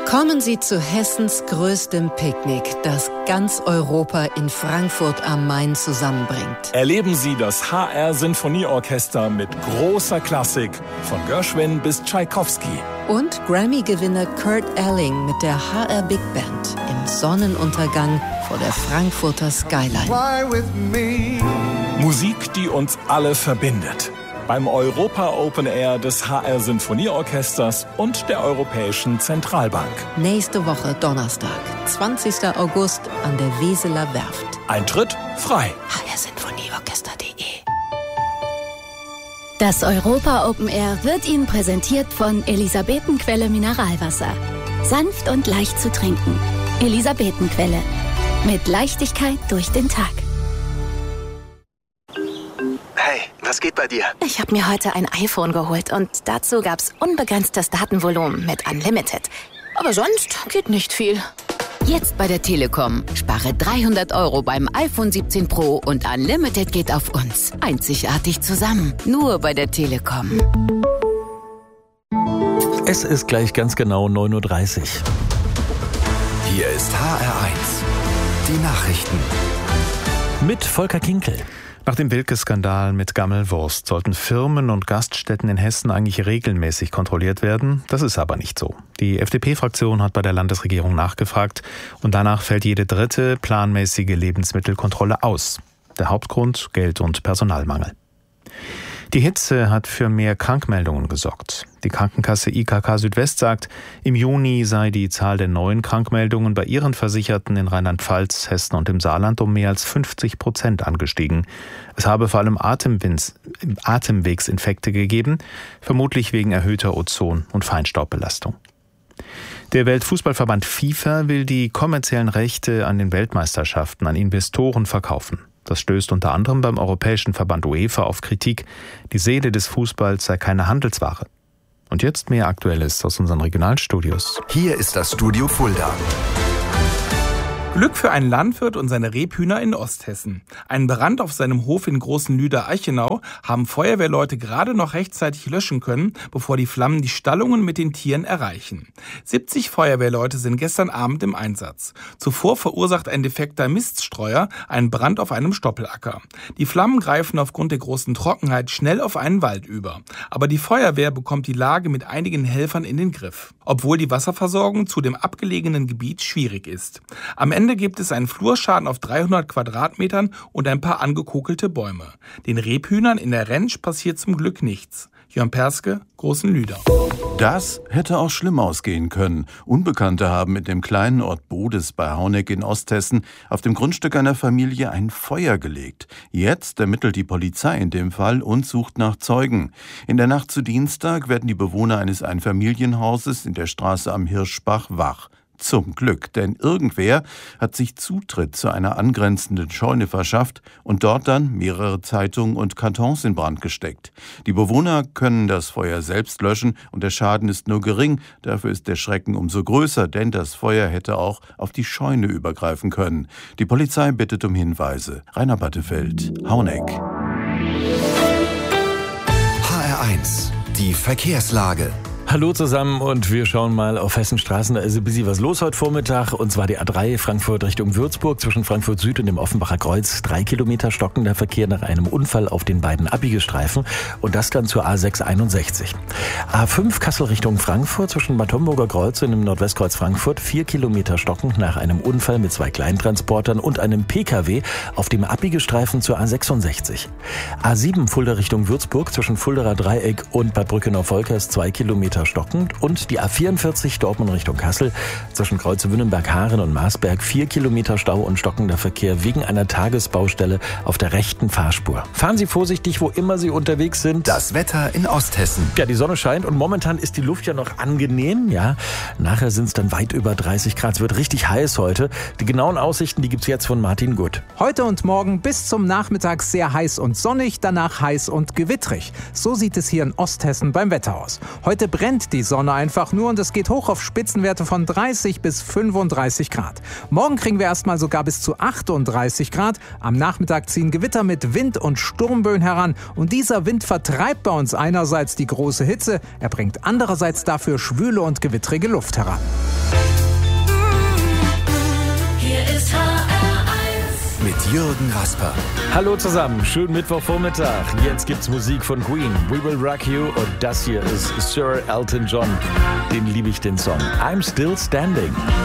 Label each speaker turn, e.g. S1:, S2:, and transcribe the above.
S1: Kommen Sie zu Hessens größtem Picknick, das ganz Europa in Frankfurt am Main zusammenbringt.
S2: Erleben Sie das HR-Sinfonieorchester mit großer Klassik, von Gershwin bis Tschaikowski.
S1: Und Grammy-Gewinner Kurt Elling mit der HR Big Band im Sonnenuntergang vor der Frankfurter Skyline.
S2: Musik, die uns alle verbindet. Beim Europa Open Air des HR Sinfonieorchesters und der Europäischen Zentralbank.
S1: Nächste Woche Donnerstag, 20. August an der Weseler Werft.
S2: Eintritt frei.
S1: hrsinfonieorchester.de.
S3: Das Europa Open Air wird Ihnen präsentiert von Elisabetenquelle Mineralwasser. Sanft und leicht zu trinken. Elisabetenquelle. Mit Leichtigkeit durch den Tag.
S4: Hey, was geht bei dir?
S5: Ich habe mir heute ein iPhone geholt und dazu gab's unbegrenztes Datenvolumen mit Unlimited. Aber sonst geht nicht viel.
S6: Jetzt bei der Telekom. Spare 300 € beim iPhone 17 Pro und Unlimited geht auf uns. Einzigartig zusammen. Nur bei der Telekom.
S7: Es ist gleich ganz genau 9:30 Uhr.
S8: Hier ist HR1. Die Nachrichten.
S7: Mit Volker Kinkel.
S9: Nach dem Wilke-Skandal mit Gammelwurst sollten Firmen und Gaststätten in Hessen eigentlich regelmäßig kontrolliert werden. Das ist aber nicht so. Die FDP-Fraktion hat bei der Landesregierung nachgefragt und danach fällt jede dritte planmäßige Lebensmittelkontrolle aus. Der Hauptgrund: Geld- und Personalmangel. Die Hitze hat für mehr Krankmeldungen gesorgt. Die Krankenkasse IKK Südwest sagt, im Juni sei die Zahl der neuen Krankmeldungen bei ihren Versicherten in Rheinland-Pfalz, Hessen und im Saarland um mehr als 50% angestiegen. Es habe vor allem Atemwegsinfekte gegeben, vermutlich wegen erhöhter Ozon- und Feinstaubbelastung. Der Weltfußballverband FIFA will die kommerziellen Rechte an den Weltmeisterschaften an Investoren verkaufen. Das stößt unter anderem beim Europäischen Verband UEFA auf Kritik. Die Seele des Fußballs sei keine Handelsware. Und jetzt mehr Aktuelles aus unseren Regionalstudios.
S8: Hier ist das Studio Fulda.
S10: Glück für einen Landwirt und seine Rebhühner in Osthessen. Einen Brand auf seinem Hof in Großen Lüder-Eichenau haben Feuerwehrleute gerade noch rechtzeitig löschen können, bevor die Flammen die Stallungen mit den Tieren erreichen. 70 Feuerwehrleute sind gestern Abend im Einsatz. Zuvor verursacht ein defekter Miststreuer einen Brand auf einem Stoppelacker. Die Flammen greifen aufgrund der großen Trockenheit schnell auf einen Wald über. Aber die Feuerwehr bekommt die Lage mit einigen Helfern in den Griff, obwohl die Wasserversorgung zu dem abgelegenen Gebiet schwierig ist. Am Ende gibt es einen Flurschaden auf 300 Quadratmetern und ein paar angekokelte Bäume. Den Rebhühnern in der Rentsch passiert zum Glück nichts. Jörn Perske, Großen Lüder.
S11: Das hätte auch schlimm ausgehen können. Unbekannte haben mit dem kleinen Ort Bodes bei Hauneck in Osthessen auf dem Grundstück einer Familie ein Feuer gelegt. Jetzt ermittelt die Polizei in dem Fall und sucht nach Zeugen. In der Nacht zu Dienstag werden die Bewohner eines Einfamilienhauses in der Straße am Hirschbach wach. Zum Glück, denn irgendwer hat sich Zutritt zu einer angrenzenden Scheune verschafft und dort dann mehrere Zeitungen und Kartons in Brand gesteckt. Die Bewohner können das Feuer selbst löschen und der Schaden ist nur gering. Dafür ist der Schrecken umso größer, denn das Feuer hätte auch auf die Scheune übergreifen können. Die Polizei bittet um Hinweise. Rainer Battefeld, Hauneck.
S8: HR1, die Verkehrslage.
S7: Hallo zusammen und wir schauen mal auf Hessens Straßen. Da ist ein bisschen was los heute Vormittag und zwar die A3 Frankfurt Richtung Würzburg zwischen Frankfurt Süd und dem Offenbacher Kreuz. 3 Kilometer stockender Verkehr nach einem Unfall auf den beiden Abbiegestreifen und das dann zur A661. A5 Kassel Richtung Frankfurt zwischen Bad Homburger Kreuz und dem Nordwestkreuz Frankfurt. 4 Kilometer stockend nach einem Unfall mit 2 Kleintransportern und einem PKW auf dem Abbiegestreifen zur A66. A7 Fulda Richtung Würzburg zwischen Fuldaer Dreieck und Bad Brückenau-Volkers 2 Kilometer stockend und die A44 Dortmund Richtung Kassel zwischen Kreuze-Wünnenberg-Haaren und Marsberg 4 Kilometer Stau und stockender Verkehr wegen einer Tagesbaustelle auf der rechten Fahrspur. Fahren Sie vorsichtig, wo immer Sie unterwegs sind.
S8: Das Wetter in Osthessen.
S7: Ja, die Sonne scheint und momentan ist die Luft ja noch angenehm. Ja, nachher sind es dann weit über 30 Grad. Es wird richtig heiß heute. Die genauen Aussichten, die gibt's jetzt von Martin Gutt.
S12: Heute und morgen bis zum Nachmittag sehr heiß und sonnig, danach heiß und gewittrig. So sieht es hier in Osthessen beim Wetter aus. Heute brennt die Sonne einfach nur und es geht hoch auf Spitzenwerte von 30 bis 35 Grad. Morgen kriegen wir erstmal sogar bis zu 38 Grad. Am Nachmittag ziehen Gewitter mit Wind und Sturmböen heran und dieser Wind vertreibt bei uns einerseits die große Hitze, er bringt andererseits dafür schwüle und gewittrige Luft heran.
S8: Jürgen Rasper.
S7: Hallo zusammen, schönen Mittwochvormittag. Jetzt gibt's Musik von Queen. We Will Rock You und das hier ist Sir Elton John. Den liebe ich, den Song. I'm Still Standing.